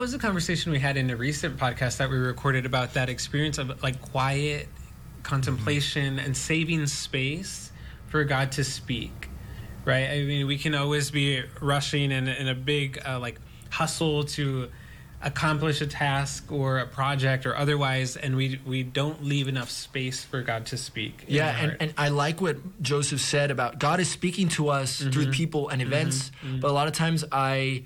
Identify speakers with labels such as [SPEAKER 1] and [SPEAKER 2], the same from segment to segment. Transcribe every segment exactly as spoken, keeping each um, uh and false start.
[SPEAKER 1] was a conversation we had in a recent podcast that we recorded about that experience of like quiet contemplation and saving space for God to speak, right? I mean, we can always be rushing in, in a big uh, like hustle to accomplish a task or a project or otherwise, and we we don't leave enough space for God to speak.
[SPEAKER 2] Yeah, and, and I like what Joseph said about God is speaking to us mm-hmm. through people and events, mm-hmm. but a lot of times I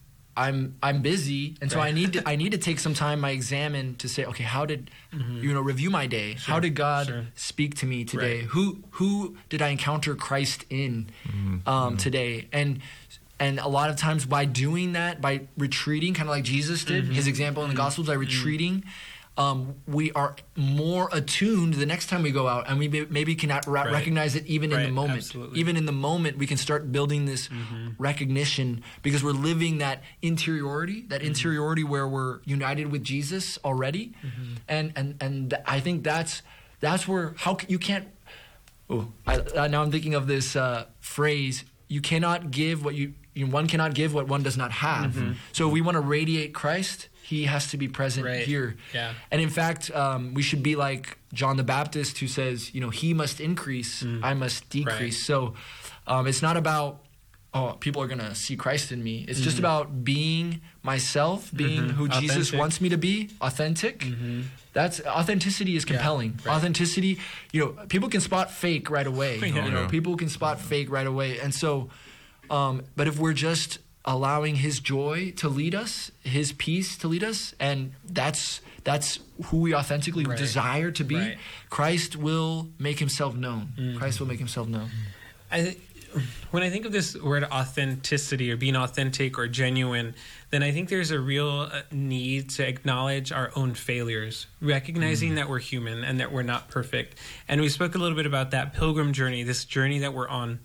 [SPEAKER 2] I'm I'm busy, and so right. I need to I need to take some time. I examine to say, okay, how did mm-hmm. you know review my day? Sure. How did God sure. speak to me today? Right. Who who did I encounter Christ in mm-hmm. Um, mm-hmm. today? And and a lot of times by doing that, by retreating, kind of like Jesus did, mm-hmm. his example in the Gospels, by retreating, um, we are more attuned the next time we go out, and we maybe can ra- right. recognize it even right. in the moment.
[SPEAKER 1] Absolutely.
[SPEAKER 2] Even in the moment, we can start building this mm-hmm. recognition because we're living that interiority, that mm-hmm. interiority where we're united with Jesus already, mm-hmm. and and and th- I think that's that's where how c- you can't. Oh, I, uh, now I'm thinking of this uh, phrase: you cannot give what you, you know, one cannot give what one does not have. Mm-hmm. So if we want to radiate Christ, he has to be present
[SPEAKER 1] right.
[SPEAKER 2] here.
[SPEAKER 1] Yeah.
[SPEAKER 2] And in fact, um, we should be like John the Baptist, who says, you know, he must increase, mm. I must decrease. Right. So um, it's not about, oh, people are going to see Christ in me. It's mm-hmm. just about being myself, being mm-hmm. who
[SPEAKER 1] authentic.
[SPEAKER 2] Jesus wants me to be, authentic. Mm-hmm. That's authenticity is compelling.
[SPEAKER 1] Yeah, right.
[SPEAKER 2] Authenticity, you know, people can spot fake right away.
[SPEAKER 1] Yeah.
[SPEAKER 2] You know,
[SPEAKER 3] Yeah.
[SPEAKER 2] people can spot fake right away. And so, um, but if we're just allowing his joy to lead us, his peace to lead us, and that's that's who we authentically
[SPEAKER 1] right.
[SPEAKER 2] desire to be,
[SPEAKER 1] right.
[SPEAKER 2] Christ will make himself known. Mm-hmm. Christ will make himself known.
[SPEAKER 1] I th- when I think of this word authenticity or being authentic or genuine, then I think there's a real need to acknowledge our own failures, recognizing mm-hmm. that we're human and that we're not perfect. And we spoke a little bit about that pilgrim journey, this journey that we're on.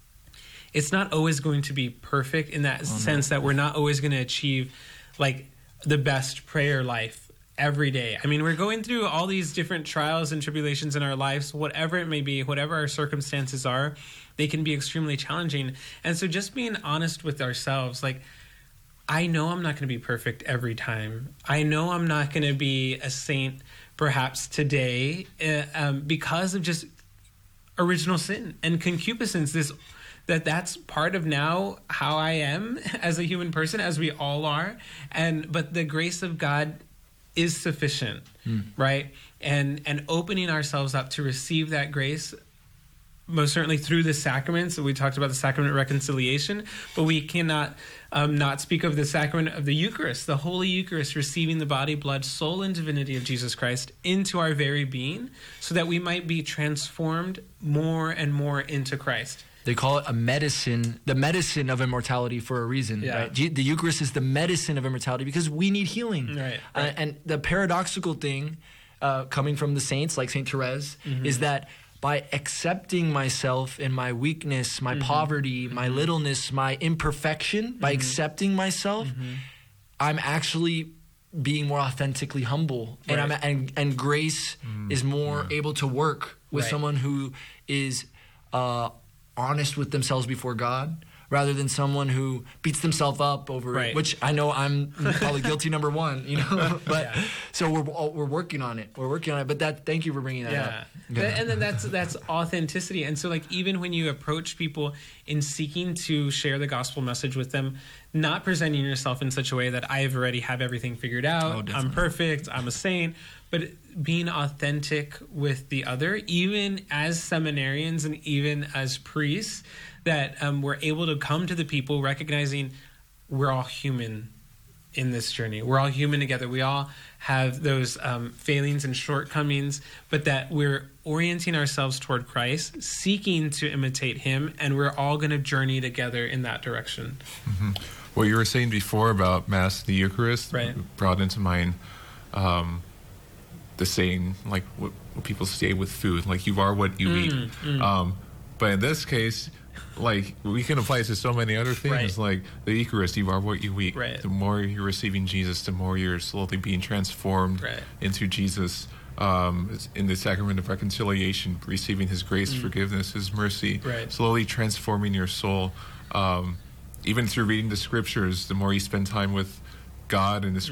[SPEAKER 1] It's not always going to be perfect in that oh, sense no. that we're not always going to achieve like the best prayer life every day. I mean, we're going through all these different trials and tribulations in our lives, whatever it may be, whatever our circumstances are, they can be extremely challenging. And so just being honest with ourselves, like, I know I'm not going to be perfect every time. I know I'm not going to be a saint perhaps today uh, um, because of just original sin and concupiscence, this that that's part of now how I am as a human person, as we all are. And but the grace of God is sufficient, mm. right? And and opening ourselves up to receive that grace, most certainly through the sacraments. We talked about the sacrament of reconciliation, but we cannot um, not speak of the sacrament of the Eucharist, the Holy Eucharist, receiving the body, blood, soul, and divinity of Jesus Christ into our very being so that we might be transformed more and more into Christ.
[SPEAKER 2] They call it a medicine, the medicine of immortality for a reason.
[SPEAKER 1] Yeah.
[SPEAKER 2] Right? The Eucharist is the medicine of immortality because we need healing.
[SPEAKER 1] Right,
[SPEAKER 2] uh,
[SPEAKER 1] right.
[SPEAKER 2] and the paradoxical thing uh, coming from the saints like Saint Therese mm-hmm. is that by accepting myself in my weakness, my mm-hmm. poverty, my mm-hmm. littleness, my imperfection, mm-hmm. by accepting myself, mm-hmm. I'm actually being more authentically humble.
[SPEAKER 1] Right.
[SPEAKER 2] And, I'm, and, and grace mm-hmm. is more
[SPEAKER 3] yeah.
[SPEAKER 2] able to work with
[SPEAKER 1] right.
[SPEAKER 2] someone who is uh, honest with themselves before God, rather than someone who beats themselves up over
[SPEAKER 1] right.
[SPEAKER 2] it, which I know I'm probably guilty number one, you know. But
[SPEAKER 1] yeah.
[SPEAKER 2] so we're we're working on it. We're working on it. But that thank you for bringing that
[SPEAKER 1] yeah.
[SPEAKER 2] up.
[SPEAKER 1] Yeah, and then that's that's authenticity. And so, like, even when you approach people in seeking to share the gospel message with them, not presenting yourself in such a way that I already have everything figured out.
[SPEAKER 2] Oh,
[SPEAKER 1] I'm perfect. I'm a saint. But being authentic with the other, even as seminarians and even as priests, that um, we're able to come to the people recognizing we're all human in this journey. We're all human together. We all have those um, failings and shortcomings, but that we're orienting ourselves toward Christ, seeking to imitate him, and we're all going to journey together in that direction.
[SPEAKER 3] Mm-hmm. What you were saying before about Mass, the Eucharist,
[SPEAKER 1] right.
[SPEAKER 3] brought into mind um, the saying, like what, what people say with food, like you are what you
[SPEAKER 1] mm,
[SPEAKER 3] eat.
[SPEAKER 1] Mm.
[SPEAKER 3] Um, but in this case, like we can apply it to so many other things,
[SPEAKER 1] right.
[SPEAKER 3] like the Eucharist, you are what you eat.
[SPEAKER 1] Right.
[SPEAKER 3] The more you're receiving Jesus, the more you're slowly being transformed
[SPEAKER 1] right.
[SPEAKER 3] into Jesus. Um, in the sacrament of reconciliation, receiving his grace, mm. forgiveness, his mercy,
[SPEAKER 1] right.
[SPEAKER 3] slowly transforming your soul. Um, even through reading the scriptures, the more you spend time with God and the